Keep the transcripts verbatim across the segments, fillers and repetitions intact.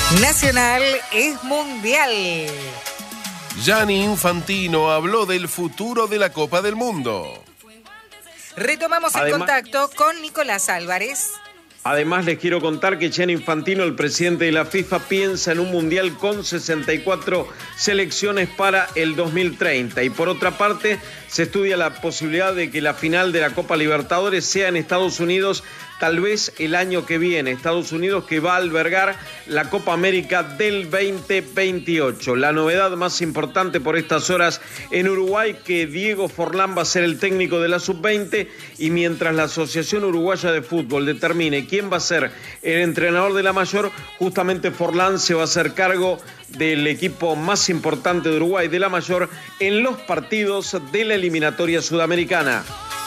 Nacional es mundial. Gianni Infantino habló del futuro de la Copa del Mundo. Retomamos el Además, contacto con Nicolás Álvarez. Además, les quiero contar que Gianni Infantino, el presidente de la FIFA, piensa en un mundial con sesenta y cuatro selecciones para el dos mil treinta. Y por otra parte, se estudia la posibilidad de que la final de la Copa Libertadores sea en Estados Unidos, tal vez el año que viene. Estados Unidos, que va a albergar la Copa América del veinte veintiocho. La novedad más importante por estas horas en Uruguay, que Diego Forlán va a ser el técnico de la sub veinte, y mientras la Asociación Uruguaya de Fútbol determine quién va a ser el entrenador de la mayor, justamente Forlán se va a hacer cargo del equipo más importante de Uruguay, de la mayor, en los partidos de la eliminatoria sudamericana.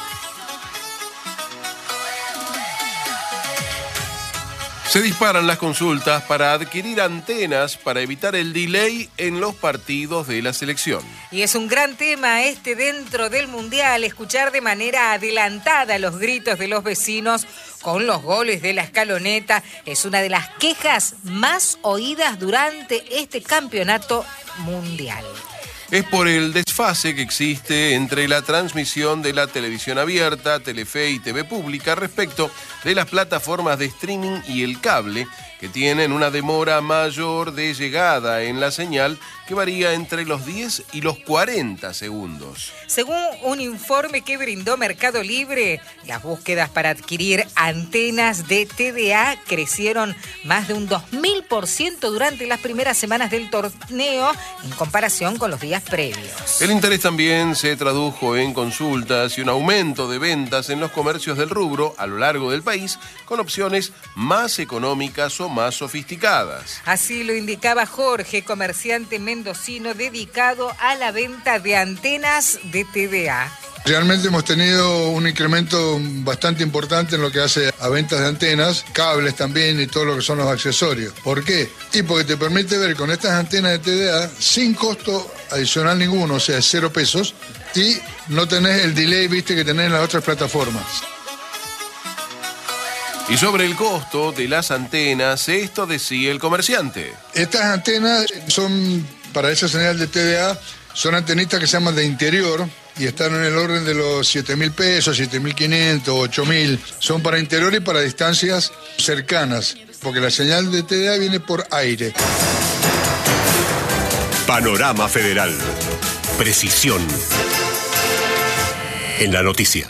Se disparan las consultas para adquirir antenas para evitar el delay en los partidos de la selección. Y es un gran tema este dentro del Mundial, escuchar de manera adelantada los gritos de los vecinos con los goles de la escaloneta. Es una de las quejas más oídas durante este campeonato mundial. Es por el desfase que existe entre la transmisión de la televisión abierta, Telefe y T V Pública respecto de las plataformas de streaming y el cable, que tienen una demora mayor de llegada en la señal que varía entre los diez y los cuarenta segundos. Según un informe que brindó Mercado Libre, las búsquedas para adquirir antenas de T D A crecieron más de un dos mil por ciento durante las primeras semanas del torneo en comparación con los días previos. El interés también se tradujo en consultas y un aumento de ventas en los comercios del rubro a lo largo del país, con opciones más económicas o más sofisticadas. Así lo indicaba Jorge, comerciante mendocino dedicado a la venta de antenas de T D A. Realmente hemos tenido un incremento bastante importante en lo que hace a ventas de antenas, cables también y todo lo que son los accesorios. ¿Por qué? Y porque te permite ver con estas antenas de T D A sin costo adicional ninguno, o sea, cero pesos, y no tenés el delay, viste, que tenés en las otras plataformas. Y sobre el costo de las antenas, esto decía el comerciante. Estas antenas son, para esa señal de T D A, son antenitas que se llaman de interior y están en el orden de los siete mil pesos, siete mil quinientos, ocho mil. Son para interior y para distancias cercanas, porque la señal de T D A viene por aire. Panorama Federal. Precisión en la noticia.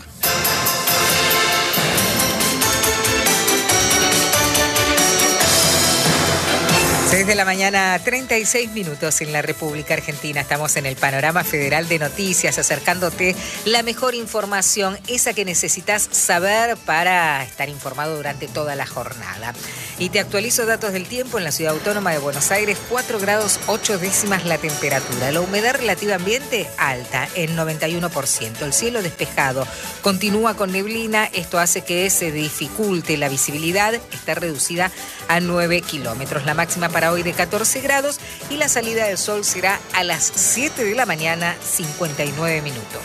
seis de la mañana, treinta y seis minutos en la República Argentina. Estamos en el Panorama Federal de Noticias, acercándote la mejor información, esa que necesitas saber para estar informado durante toda la jornada. Y te actualizo datos del tiempo en la Ciudad Autónoma de Buenos Aires: cuatro grados ocho décimas la temperatura. La humedad relativa ambiente alta, en noventa y uno por ciento. El cielo despejado, continúa con neblina. Esto hace que se dificulte la visibilidad, está reducida a nueve kilómetros. La máxima para hoy de catorce grados y la salida del sol será a las siete de la mañana, cincuenta y nueve minutos.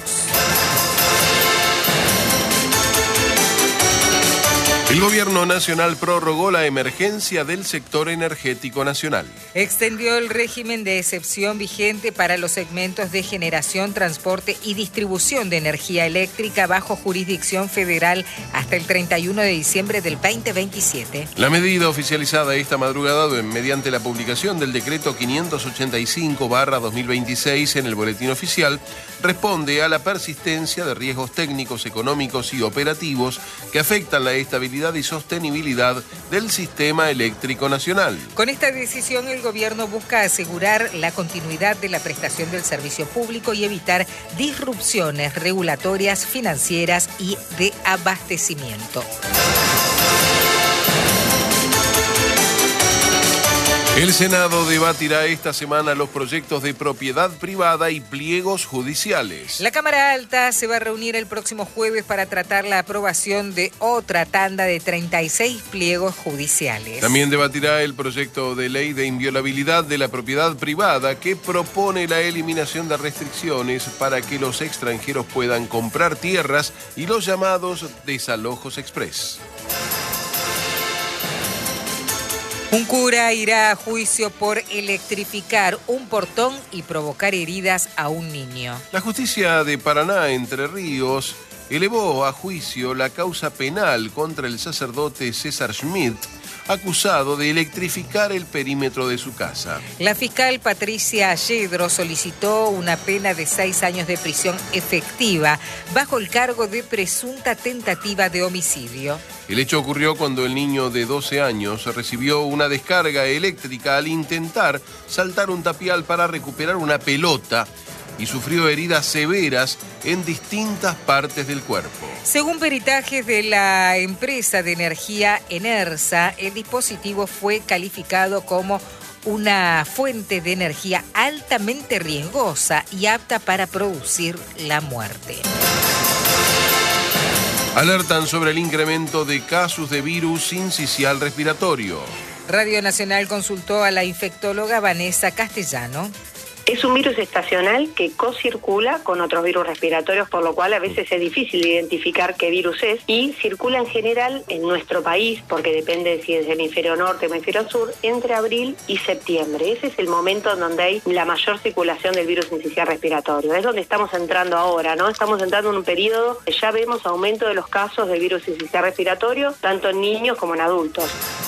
El gobierno nacional prorrogó la emergencia del sector energético nacional. Extendió el régimen de excepción vigente para los segmentos de generación, transporte y distribución de energía eléctrica bajo jurisdicción federal hasta el treinta y uno de diciembre del veinte veintisiete. La medida, oficializada esta madrugada mediante la publicación del decreto quinientos ochenta y cinco barra dos mil veintiséis en el Boletín Oficial, responde a la persistencia de riesgos técnicos, económicos y operativos que afectan la estabilidad y sostenibilidad del sistema eléctrico nacional. Con esta decisión, el gobierno busca asegurar la continuidad de la prestación del servicio público y evitar disrupciones regulatorias, financieras y de abastecimiento. El Senado debatirá esta semana los proyectos de propiedad privada y pliegos judiciales. La Cámara Alta se va a reunir el próximo jueves para tratar la aprobación de otra tanda de treinta y seis pliegos judiciales. También debatirá el proyecto de ley de inviolabilidad de la propiedad privada, que propone la eliminación de restricciones para que los extranjeros puedan comprar tierras y los llamados desalojos express. Un cura irá a juicio por electrificar un portón y provocar heridas a un niño. La justicia de Paraná, Entre Ríos, elevó a juicio la causa penal contra el sacerdote César Schmidt, acusado de electrificar el perímetro de su casa. La fiscal Patricia Yedro solicitó una pena de seis años de prisión efectiva bajo el cargo de presunta tentativa de homicidio. El hecho ocurrió cuando el niño de doce años recibió una descarga eléctrica al intentar saltar un tapial para recuperar una pelota y sufrió heridas severas en distintas partes del cuerpo. Según peritajes de la empresa de energía Enersa, el dispositivo fue calificado como una fuente de energía altamente riesgosa y apta para producir la muerte. Alertan sobre el incremento de casos de virus sincicial respiratorio. Radio Nacional consultó a la infectóloga Vanessa Castellano. Es un virus estacional que co-circula con otros virus respiratorios, por lo cual a veces es difícil identificar qué virus es, y circula en general en nuestro país, porque depende si es del hemisferio norte o hemisferio sur, entre abril y septiembre. Ese es el momento en donde hay la mayor circulación del virus sincicial respiratorio. Es donde estamos entrando ahora, ¿no? Estamos entrando en un periodo que ya vemos aumento de los casos del virus sincicial respiratorio, tanto en niños como en adultos.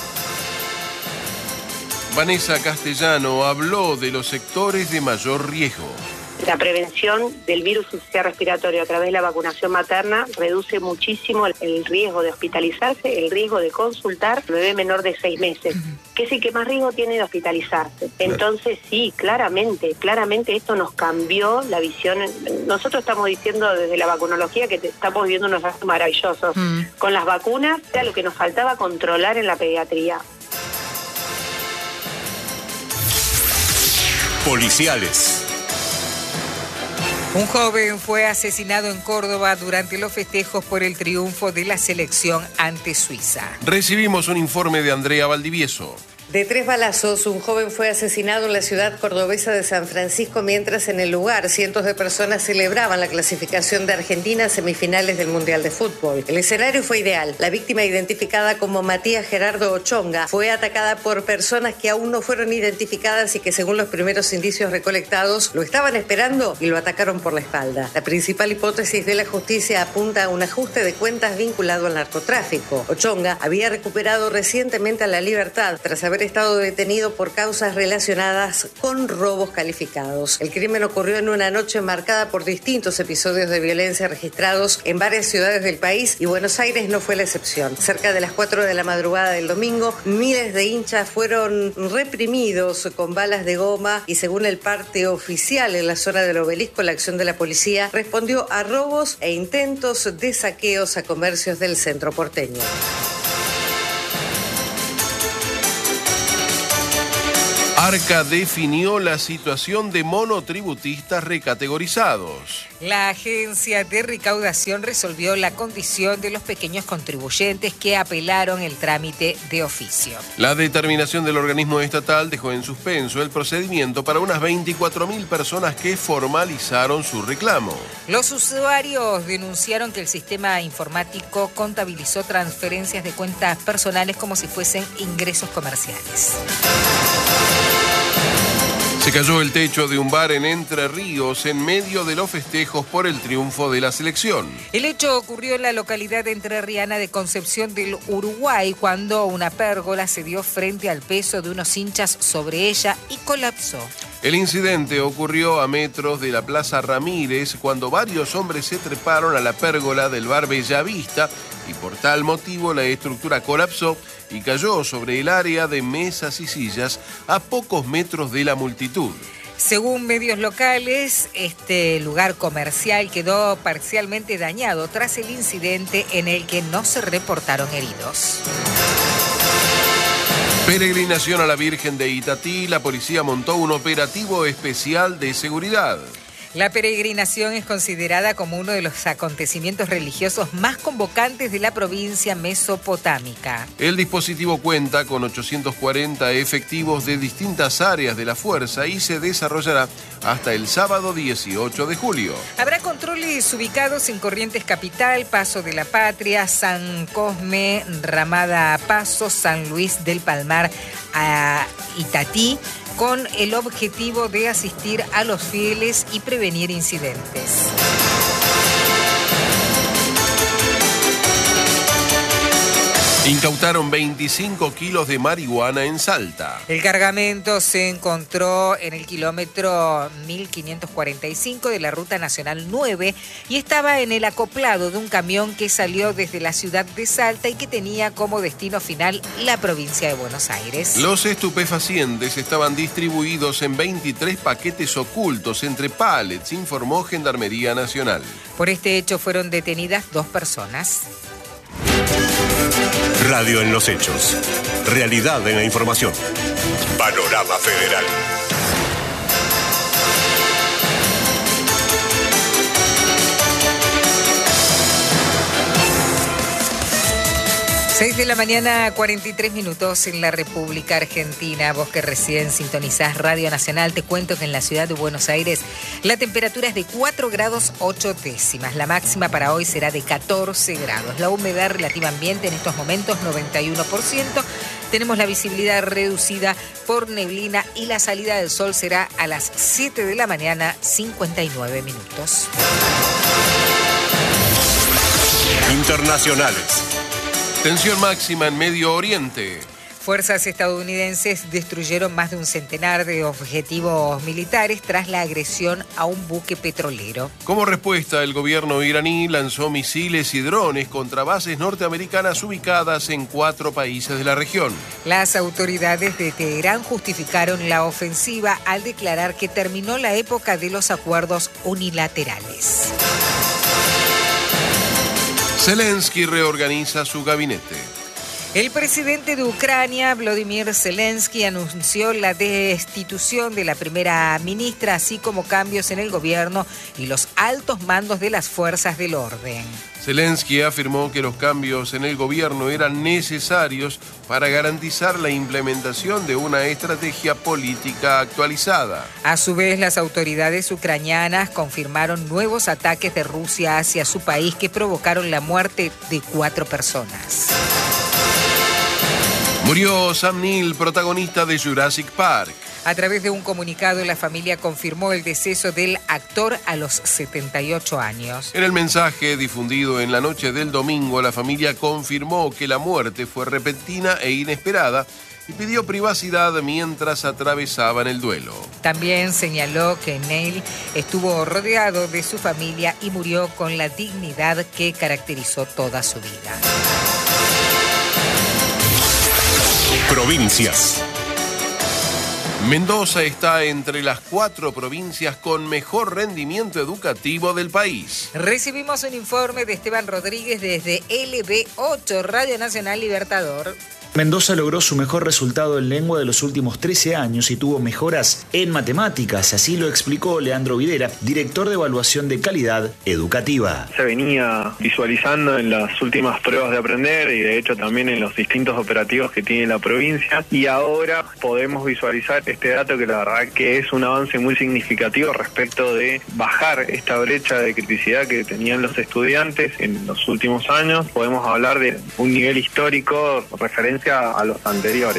Vanessa Castellano habló de los sectores de mayor riesgo. La prevención del virus sincicial respiratorio a través de la vacunación materna reduce muchísimo el riesgo de hospitalizarse, el riesgo de consultar al bebé menor de seis meses, que es el que más riesgo tiene de hospitalizarse. Entonces sí, claramente, claramente esto nos cambió la visión. Nosotros estamos diciendo desde la vacunología que estamos viviendo unos años maravillosos. Mm. Con las vacunas era lo que nos faltaba controlar en la pediatría. Policiales. Un joven fue asesinado en Córdoba durante los festejos por el triunfo de la selección ante Suiza. Recibimos un informe de Andrea Valdivieso. De tres balazos, un joven fue asesinado en la ciudad cordobesa de San Francisco, mientras en el lugar cientos de personas celebraban la clasificación de Argentina a semifinales del Mundial de Fútbol. El escenario fue ideal. La víctima, identificada como Matías Gerardo Ochonga, fue atacada por personas que aún no fueron identificadas y que, según los primeros indicios recolectados, lo estaban esperando y lo atacaron por la espalda. La principal hipótesis de la justicia apunta a un ajuste de cuentas vinculado al narcotráfico. Ochonga había recuperado recientemente la libertad tras haber estado detenido por causas relacionadas con robos calificados. El crimen ocurrió en una noche marcada por distintos episodios de violencia registrados en varias ciudades del país, y Buenos Aires no fue la excepción. Cerca de las cuatro de la madrugada del domingo, miles de hinchas fueron reprimidos con balas de goma y, según el parte oficial en la zona del Obelisco, la acción de la policía respondió a robos e intentos de saqueos a comercios del centro porteño. Arca definió la situación de monotributistas recategorizados. La agencia de recaudación resolvió la condición de los pequeños contribuyentes que apelaron el trámite de oficio. La determinación del organismo estatal dejó en suspenso el procedimiento para unas veinticuatro mil personas que formalizaron su reclamo. Los usuarios denunciaron que el sistema informático contabilizó transferencias de cuentas personales como si fuesen ingresos comerciales. Se cayó el techo de un bar en Entre Ríos en medio de los festejos por el triunfo de la selección. El hecho ocurrió en la localidad entrerriana de Concepción del Uruguay, cuando una pérgola se dio frente al peso de unos hinchas sobre ella y colapsó. El incidente ocurrió a metros de la Plaza Ramírez, cuando varios hombres se treparon a la pérgola del bar Bellavista y por tal motivo la estructura colapsó y cayó sobre el área de mesas y sillas a pocos metros de la multitud. Según medios locales, este lugar comercial quedó parcialmente dañado tras el incidente, en el que no se reportaron heridos. Peregrinación a la Virgen de Itatí, la policía montó un operativo especial de seguridad. La peregrinación es considerada como uno de los acontecimientos religiosos más convocantes de la provincia mesopotámica. El dispositivo cuenta con ochocientos cuarenta efectivos de distintas áreas de la fuerza y se desarrollará hasta el sábado dieciocho de julio. Habrá controles ubicados en Corrientes Capital, Paso de la Patria, San Cosme, Ramada Paso, San Luis del Palmar a Itatí, con el objetivo de asistir a los fieles y prevenir incidentes. Incautaron veinticinco kilos de marihuana en Salta. El cargamento se encontró en el kilómetro mil quinientos cuarenta y cinco de la Ruta Nacional nueve y estaba en el acoplado de un camión que salió desde la ciudad de Salta y que tenía como destino final la provincia de Buenos Aires. Los estupefacientes estaban distribuidos en veintitrés paquetes ocultos entre pallets, informó Gendarmería Nacional. Por este hecho fueron detenidas dos personas. Radio en los hechos. Realidad en la información. Panorama Federal. seis de la mañana, cuarenta y tres minutos en la República Argentina. Vos que recién sintonizás Radio Nacional, te cuento que en la ciudad de Buenos Aires la temperatura es de cuatro grados ocho décimas. La máxima para hoy será de catorce grados. La humedad relativa ambiente en estos momentos noventa y uno por ciento. Tenemos la visibilidad reducida por neblina y la salida del sol será a las siete de la mañana, cincuenta y nueve minutos. Internacionales. Tensión máxima en Medio Oriente. Fuerzas estadounidenses destruyeron más de un centenar de objetivos militares tras la agresión a un buque petrolero. Como respuesta, el gobierno iraní lanzó misiles y drones contra bases norteamericanas ubicadas en cuatro países de la región. Las autoridades de Teherán justificaron la ofensiva al declarar que terminó la época de los acuerdos unilaterales. Zelensky reorganiza su gabinete. El presidente de Ucrania, Volodymyr Zelensky, anunció la destitución de la primera ministra, así como cambios en el gobierno y los altos mandos de las fuerzas del orden. Zelensky afirmó que los cambios en el gobierno eran necesarios para garantizar la implementación de una estrategia política actualizada. A su vez, las autoridades ucranianas confirmaron nuevos ataques de Rusia hacia su país que provocaron la muerte de cuatro personas. Murió Sam Neill, protagonista de Jurassic Park. A través de un comunicado, la familia confirmó el deceso del actor a los setenta y ocho años. En el mensaje difundido en la noche del domingo, la familia confirmó que la muerte fue repentina e inesperada y pidió privacidad mientras atravesaban el duelo. También señaló que Neill estuvo rodeado de su familia y murió con la dignidad que caracterizó toda su vida. Provincias. Mendoza está entre las cuatro provincias con mejor rendimiento educativo del país. Recibimos un informe de Esteban Rodríguez desde L B ocho, Radio Nacional Libertador. Mendoza logró su mejor resultado en lengua de los últimos trece años y tuvo mejoras en matemáticas, así lo explicó Leandro Videra, director de evaluación de calidad educativa. Se venía visualizando en las últimas pruebas de aprender y de hecho también en los distintos operativos que tiene la provincia y ahora podemos visualizar este dato que la verdad que es un avance muy significativo respecto de bajar esta brecha de criticidad que tenían los estudiantes en los últimos años. Podemos hablar de un nivel histórico referencia a los anteriores.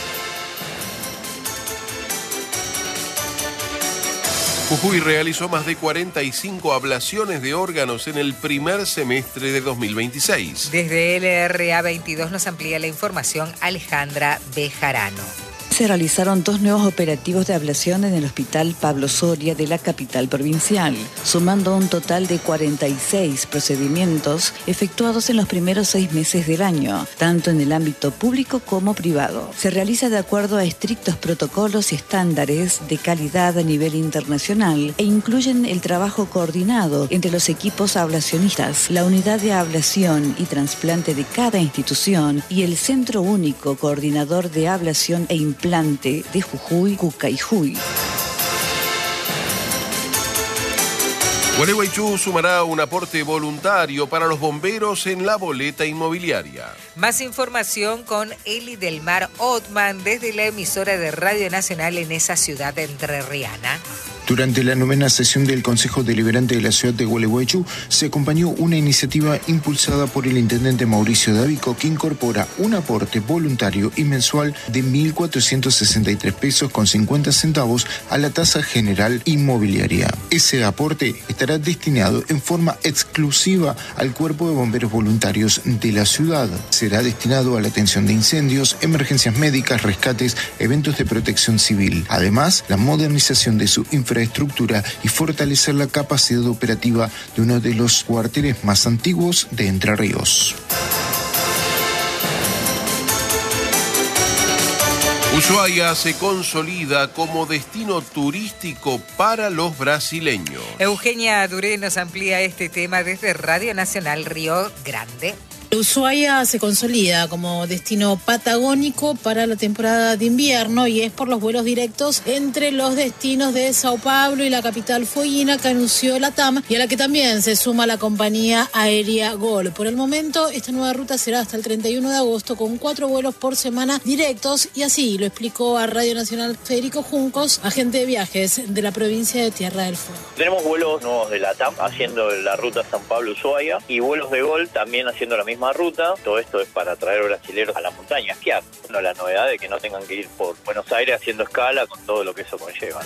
Jujuy realizó más de cuarenta y cinco ablaciones de órganos en el primer semestre de dos mil veintiséis. Desde L R A veintidós nos amplía la información Alejandra Bejarano. Se realizaron dos nuevos operativos de ablación en el Hospital Pablo Soria de la capital provincial, sumando un total de cuarenta y seis procedimientos efectuados en los primeros seis meses del año, tanto en el ámbito público como privado. Se realiza de acuerdo a estrictos protocolos y estándares de calidad a nivel internacional e incluyen el trabajo coordinado entre los equipos ablacionistas, la unidad de ablación y trasplante de cada institución y el Centro Único Coordinador de Ablación e Implante de Jujuy, Cucayhuy. Gualeguaychú sumará un aporte voluntario para los bomberos en la boleta inmobiliaria. Más información con Eli del Mar Otman desde la emisora de Radio Nacional en esa ciudad entrerriana. Durante la novena sesión del Consejo Deliberante de la ciudad de Gualeguaychú se acompañó una iniciativa impulsada por el intendente Mauricio Davico que incorpora un aporte voluntario y mensual de mil cuatrocientos sesenta y tres pesos con cincuenta centavos a la tasa general inmobiliaria. Ese aporte estará destinado en forma exclusiva al Cuerpo de Bomberos Voluntarios de la ciudad. Será destinado a la atención de incendios, emergencias médicas, rescates, eventos de protección civil. Además, la modernización de su infraestructura infraestructura y fortalecer la capacidad operativa de uno de los cuarteles más antiguos de Entre Ríos. Ushuaia se consolida como destino turístico para los brasileños. Eugenia Duré nos amplía este tema desde Radio Nacional Río Grande. Ushuaia se consolida como destino patagónico para la temporada de invierno y es por los vuelos directos entre los destinos de Sao Paulo y la capital fueguina que anunció la T A M y a la que también se suma la compañía aérea Gol. Por el momento, esta nueva ruta será hasta el treinta y uno de agosto con cuatro vuelos por semana directos y así lo explicó a Radio Nacional Federico Juncos, agente de viajes de la provincia de Tierra del Fuego. Tenemos vuelos nuevos de la T A M haciendo la ruta San Pablo-Ushuaia y vuelos de Gol también haciendo la misma ruta. Todo esto es para traer brasileros a la montaña a esquiar. Bueno, la novedad es que no tengan que ir por Buenos Aires haciendo escala con todo lo que eso conlleva.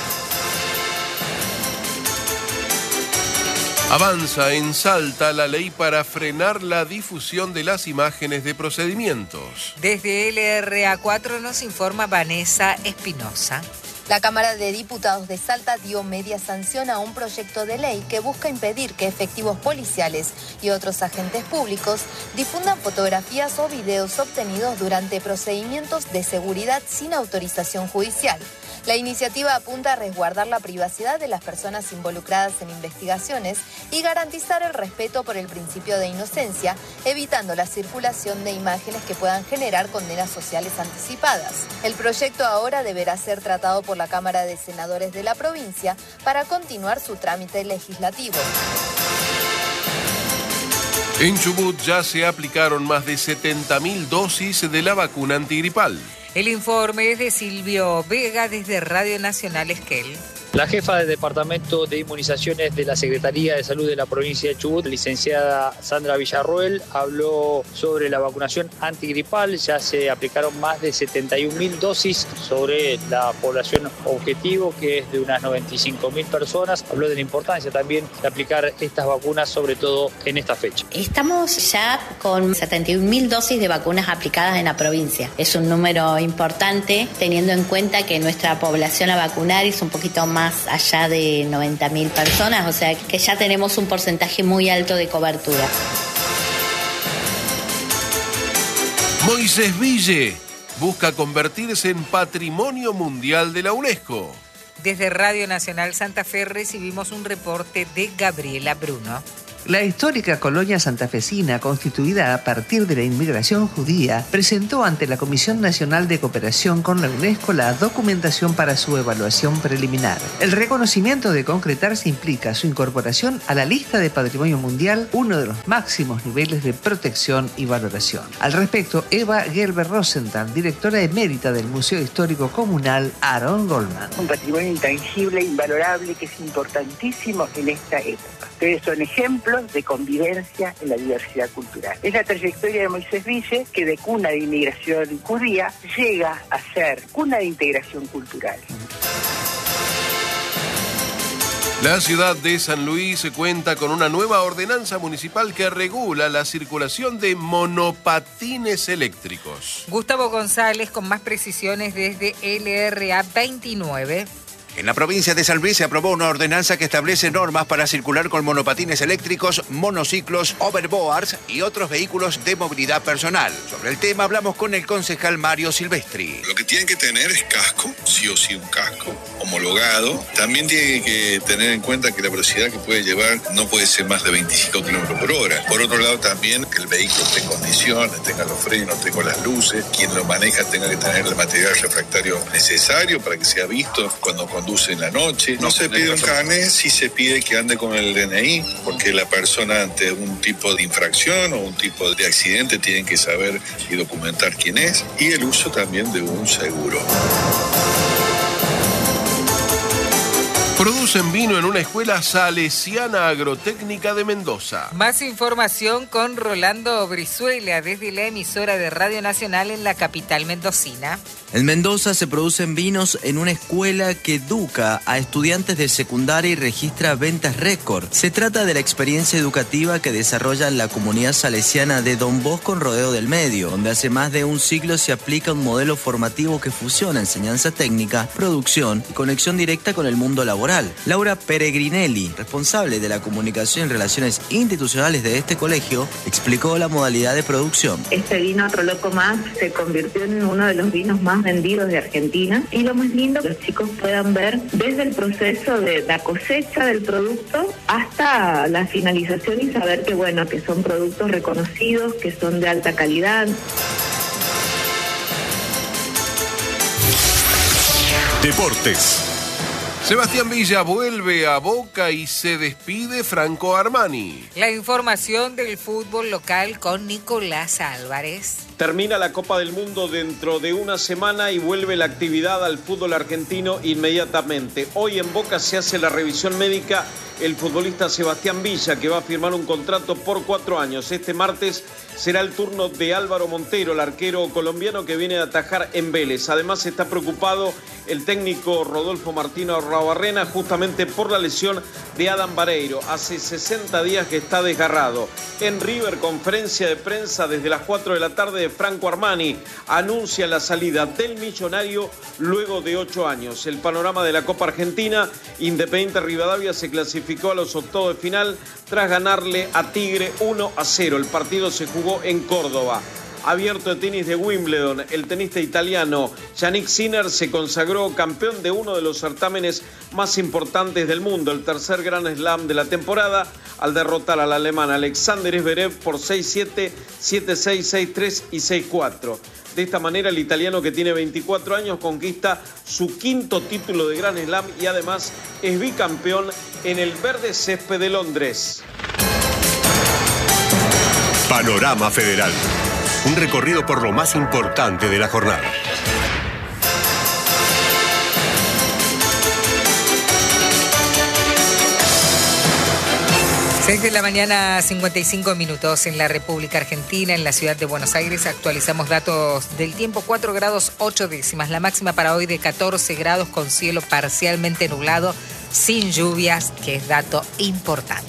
Avanza en Salta la ley para frenar la difusión de las imágenes de procedimientos. Desde L R A cuatro nos informa Vanessa Espinosa. La Cámara de Diputados de Salta dio media sanción a un proyecto de ley que busca impedir que efectivos policiales y otros agentes públicos difundan fotografías o videos obtenidos durante procedimientos de seguridad sin autorización judicial. La iniciativa apunta a resguardar la privacidad de las personas involucradas en investigaciones y garantizar el respeto por el principio de inocencia, evitando la circulación de imágenes que puedan generar condenas sociales anticipadas. El proyecto ahora deberá ser tratado por la Cámara de Senadores de la provincia para continuar su trámite legislativo. En Chubut ya se aplicaron más de setenta mil dosis de la vacuna antigripal. El informe es de Silvio Vega desde Radio Nacional Esquel. La jefa del Departamento de Inmunizaciones de la Secretaría de Salud de la provincia de Chubut, licenciada Sandra Villarroel, habló sobre la vacunación antigripal. Ya se aplicaron más de setenta y un mil dosis sobre la población objetivo, que es de unas noventa y cinco mil personas. Habló de la importancia también de aplicar estas vacunas, sobre todo en esta fecha. Estamos ya con setenta y un mil dosis de vacunas aplicadas en la provincia. Es un número importante, teniendo en cuenta que nuestra población a vacunar es un poquito más allá de noventa mil personas, o sea que ya tenemos un porcentaje muy alto de cobertura. Moisés Ville busca convertirse en Patrimonio Mundial de la UNESCO. Desde Radio Nacional Santa Fe recibimos un reporte de Gabriela Bruno. La histórica colonia santafesina, constituida a partir de la inmigración judía, presentó ante la Comisión Nacional de Cooperación con la UNESCO la documentación para su evaluación preliminar. El reconocimiento de concretarse implica su incorporación a la lista de Patrimonio Mundial, uno de los máximos niveles de protección y valoración. Al respecto, Eva Gerber Rosenthal, directora emérita del Museo Histórico Comunal Aaron Goldman. Un patrimonio intangible, invalorable, que es importantísimo en esta época. Ustedes son ejemplos de convivencia en la diversidad cultural. Es la trayectoria de Moisés Ville, que de cuna de inmigración judía llega a ser cuna de integración cultural. La ciudad de San Luis cuenta con una nueva ordenanza municipal que regula la circulación de monopatines eléctricos. Gustavo González con más precisiones desde L R A veintinueve. En la provincia de San Luis se aprobó una ordenanza que establece normas para circular con monopatines eléctricos, monociclos, overboards y otros vehículos de movilidad personal. Sobre el tema hablamos con el concejal Mario Silvestri. Lo que tienen que tener es casco, sí o sí un casco homologado. También tiene que tener en cuenta que la velocidad que puede llevar no puede ser más de veinticinco kilómetros por hora. Por otro lado, también que el vehículo esté en condiciones, tenga los frenos, tenga las luces, quien lo maneja tenga que tener el material refractario necesario para que sea visto cuando conduce conduce en la noche. No se pide un carnet, sí se pide que ande con el D N I, porque la persona ante un tipo de infracción o un tipo de accidente tienen que saber y documentar quién es, y el uso también de un seguro. Producen vino en una escuela salesiana agrotécnica de Mendoza. Más información con Rolando Brizuela desde la emisora de Radio Nacional en la capital mendocina. En Mendoza se producen vinos en una escuela que educa a estudiantes de secundaria y registra ventas récord. Se trata de la experiencia educativa que desarrolla la comunidad salesiana de Don Bosco en Rodeo del Medio, donde hace más de un siglo se aplica un modelo formativo que fusiona enseñanza técnica, producción y conexión directa con el mundo laboral. Laura Peregrinelli, responsable de la comunicación y relaciones institucionales de este colegio, explicó la modalidad de producción. Este vino Otro Loco Más se convirtió en uno de los vinos más vendidos de Argentina, y lo más lindo que los chicos puedan ver desde el proceso de la cosecha del producto hasta la finalización y saber que bueno, que son productos reconocidos, que son de alta calidad. Deportes. Sebastián Villa vuelve a Boca y se despide Franco Armani. La información del fútbol local con Nicolás Álvarez. Termina la Copa del Mundo dentro de una semana y vuelve la actividad al fútbol argentino inmediatamente. Hoy en Boca se hace la revisión médica el futbolista Sebastián Villa, que va a firmar un contrato por cuatro años. Este martes será el turno de Álvaro Montero, el arquero colombiano que viene a atajar en Vélez. Además está preocupado el técnico Rodolfo Martino Arruabarrena justamente por la lesión de Adam Vareiro. Hace sesenta días que está desgarrado. En River, conferencia de prensa desde las cuatro de la tarde de Franco Armani. Anuncia la salida del millonario luego de ocho años. El panorama de la Copa Argentina: Independiente Rivadavia se clasificó a los octavos de final tras ganarle a Tigre uno a cero. El partido se jugó en Córdoba. Abierto de tenis de Wimbledon, el tenista italiano Yannick Sinner se consagró campeón de uno de los certámenes más importantes del mundo, el tercer Grand Slam de la temporada, al derrotar al alemán Alexander Zverev por seis siete, siete seis, seis tres y seis cuatro. De esta manera, el italiano, que tiene veinticuatro años, conquista su quinto título de Grand Slam y además es bicampeón en el verde césped de Londres. Panorama Federal. Un recorrido por lo más importante de la jornada. seis de la mañana, cincuenta y cinco minutos en la República Argentina, en la ciudad de Buenos Aires. Actualizamos datos del tiempo: cuatro grados ocho décimas. La máxima para hoy de catorce grados, con cielo parcialmente nublado, sin lluvias, que es dato importante.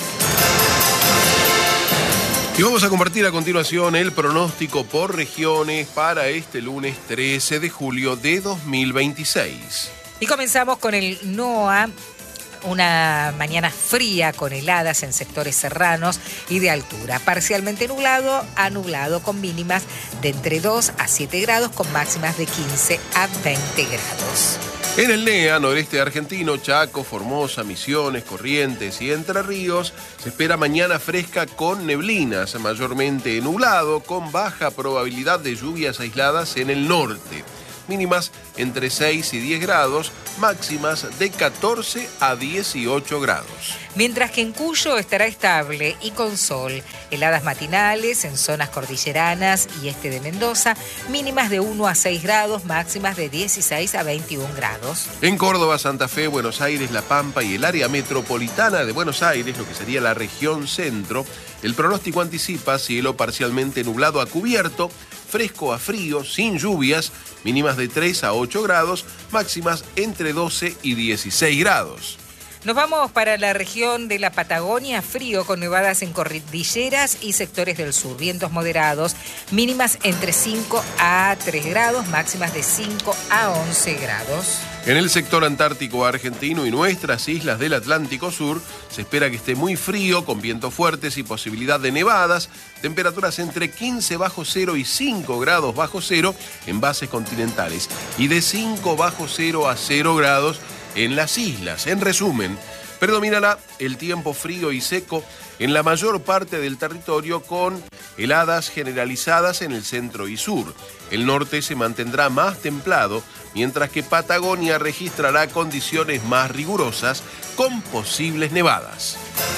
Y vamos a compartir a continuación el pronóstico por regiones para este lunes trece de julio de dos mil veintiséis. Y comenzamos con el NOA. Una mañana fría con heladas en sectores serranos y de altura. Parcialmente nublado a nublado, con mínimas de entre dos a siete grados, con máximas de quince a veinte grados. En el NEA, noreste argentino, Chaco, Formosa, Misiones, Corrientes y Entre Ríos, se espera mañana fresca con neblinas, mayormente nublado, con baja probabilidad de lluvias aisladas en el norte. Mínimas entre seis y diez grados, máximas de catorce a dieciocho grados. Mientras que en Cuyo estará estable y con sol. Heladas matinales en zonas cordilleranas y este de Mendoza, mínimas de uno a seis grados, máximas de dieciséis a veintiún grados. En Córdoba, Santa Fe, Buenos Aires, La Pampa y el área metropolitana de Buenos Aires, lo que sería la región centro, el pronóstico anticipa cielo parcialmente nublado a cubierto, fresco a frío, sin lluvias, mínimas de tres a ocho grados, máximas entre doce y dieciséis grados. Nos vamos para la región de la Patagonia, frío con nevadas en cordilleras y sectores del sur, vientos moderados, mínimas entre cinco a tres grados, máximas de cinco a once grados. En el sector antártico argentino y nuestras islas del Atlántico Sur se espera que esté muy frío, con vientos fuertes y posibilidad de nevadas, temperaturas entre quince bajo cero y cinco grados bajo cero en bases continentales y de cinco bajo cero a cero grados en las islas. En resumen, Predominará el tiempo frío y seco en la mayor parte del territorio, con heladas generalizadas en el centro y sur. El norte se mantendrá más templado, mientras que Patagonia registrará condiciones más rigurosas con posibles nevadas.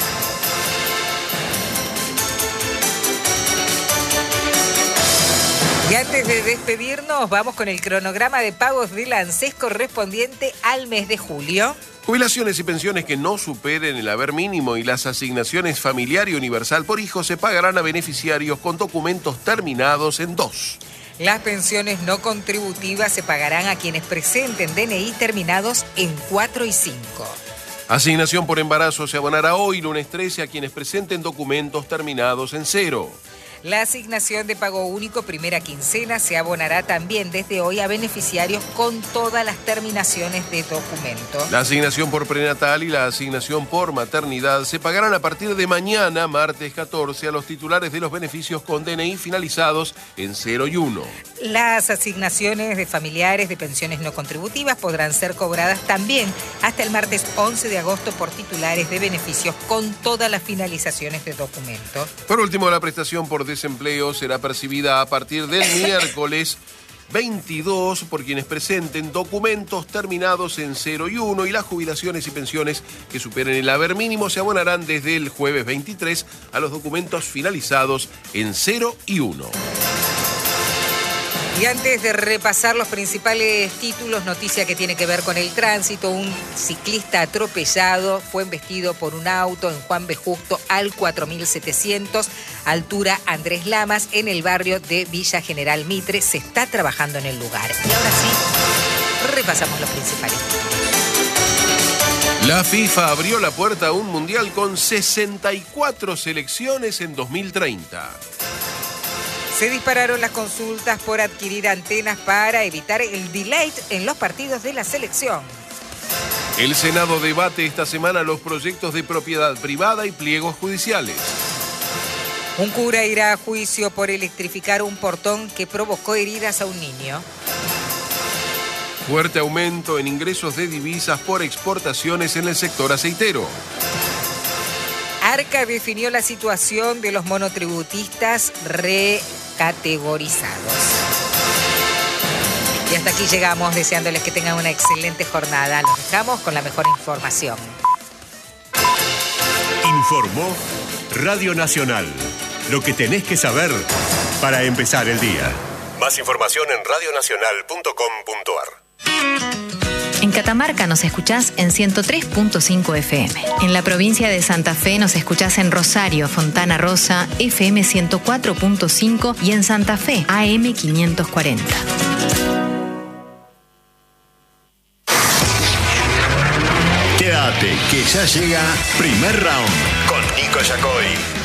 Y antes de despedirnos, vamos con el cronograma de pagos del ANSES correspondiente al mes de julio. Jubilaciones y pensiones que no superen el haber mínimo y las asignaciones familiar y universal por hijo se pagarán a beneficiarios con documentos terminados en dos. Las pensiones no contributivas se pagarán a quienes presenten D N I terminados en cuatro y cinco. Asignación por embarazo se abonará hoy, lunes trece, a quienes presenten documentos terminados en cero. La asignación de pago único primera quincena se abonará también desde hoy a beneficiarios con todas las terminaciones de documento. La asignación por prenatal y la asignación por maternidad se pagarán a partir de mañana, martes catorce, a los titulares de los beneficios con D N I finalizados en cero y uno. Las asignaciones de familiares de pensiones no contributivas podrán ser cobradas también hasta el martes once de agosto por titulares de beneficios con todas las finalizaciones de documento. Por último, la prestación por desempleo será percibida a partir del miércoles veintidós por quienes presenten documentos terminados en cero y uno, y las jubilaciones y pensiones que superen el haber mínimo se abonarán desde el jueves veintitrés a los documentos finalizados en cero y uno. Y antes de repasar los principales títulos, noticia que tiene que ver con el tránsito: un ciclista atropellado fue embestido por un auto en Juan B. Justo al cuatro mil setecientos, altura Andrés Lamas, en el barrio de Villa General Mitre. Se está trabajando en el lugar. Y ahora sí, repasamos los principales títulos. La FIFA abrió la puerta a un mundial con sesenta y cuatro selecciones en dos mil treinta. Se dispararon las consultas por adquirir antenas para evitar el delay en los partidos de la selección. El Senado debate esta semana los proyectos de propiedad privada y pliegos judiciales. Un cura irá a juicio por electrificar un portón que provocó heridas a un niño. Fuerte aumento en ingresos de divisas por exportaciones en el sector aceitero. Arca definió la situación de los monotributistas recategorizados. Y hasta aquí llegamos, deseándoles que tengan una excelente jornada. Los dejamos con la mejor información. Informó Radio Nacional. Lo que tenés que saber para empezar el día. Más información en radio nacional punto com punto ar. En Catamarca nos escuchás en ciento tres punto cinco F M. En la provincia de Santa Fe nos escuchás en Rosario, Fontana Rosa, F M ciento cuatro punto cinco, y en Santa Fe, A M quinientos cuarenta. Quédate, que ya llega Primer Round con Nico Yacoy.